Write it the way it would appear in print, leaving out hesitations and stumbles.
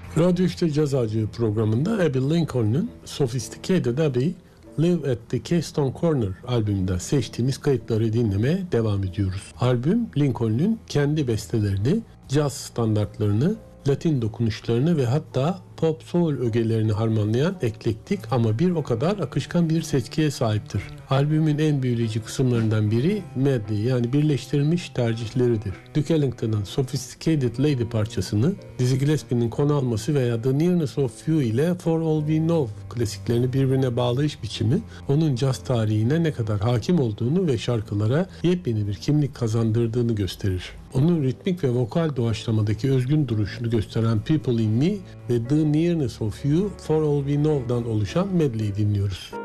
Radyo 3'te Caz Ağacı programında Abbey Lincoln'un Sophisticated Abbey Live at the Keystone Corner albümünden seçtiğimiz kayıtları dinlemeye devam ediyoruz. Albüm Lincoln'un kendi bestelerini, caz standartlarını, Latin dokunuşlarını ve hatta pop soul ögelerini harmanlayan eklektik ama bir o kadar akışkan bir seçkiye sahiptir. Albümün en büyüleyici kısımlarından biri medley yani birleştirilmiş tercihleridir. Duke Ellington'ın Sophisticated Lady parçasını Dizzy Gillespie'nin konu alması veya The Nearness of You ile For All We Know klasiklerini birbirine bağlayış biçimi onun caz tarihine ne kadar hakim olduğunu ve şarkılara yepyeni bir kimlik kazandırdığını gösterir. Onun ritmik ve vokal doğaçlamadaki özgün duruşunu gösteren People in Me ve The Nearness of You, For All We Know'dan oluşan medley'i dinliyoruz.